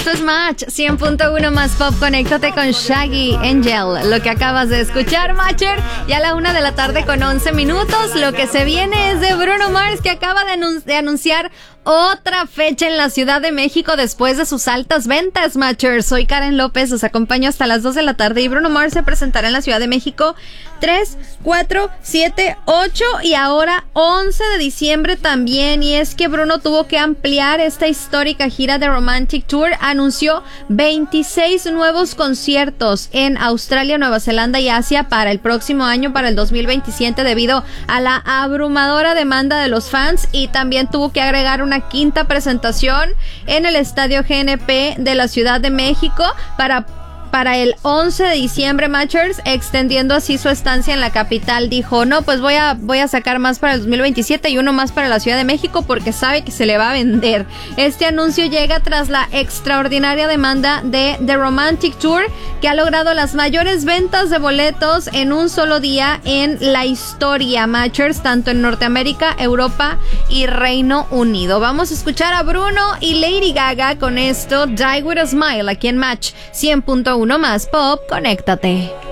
Esto es Match 100.1 más pop. Conéctate con Shaggy Angel. Lo que acabas de escuchar, Matcher, ya a la 1:11 con 11 minutos. Lo que se viene es de Bruno Mars, que acaba de anunciar otra fecha en la Ciudad de México después de sus altas ventas, Matchers. Soy Karen López, os acompaño hasta las 2 de la tarde y Bruno Mars se presentará en la Ciudad de México 3, 4, 7, 8 y ahora 11 de diciembre también. Y es que Bruno tuvo que ampliar esta histórica gira de Romantic Tour. Anunció 26 nuevos conciertos en Australia, Nueva Zelanda y Asia para el próximo año, para el 2027, debido a la abrumadora demanda de los fans, y también tuvo que agregar una quinta presentación en el Estadio GNP de la Ciudad de México para el 11 de diciembre, Matchers, extendiendo así su estancia en la capital. Dijo, no, pues voy a sacar más para el 2027 y uno más para la Ciudad de México porque sabe que se le va a vender. Este anuncio llega tras la extraordinaria demanda de The Romantic Tour, que ha logrado las mayores ventas de boletos en un solo día en la historia, Matchers, tanto en Norteamérica, Europa y Reino Unido. Vamos a escuchar a Bruno y Lady Gaga con esto, Die With A Smile, aquí en Match 100.1 más pop. Conéctate.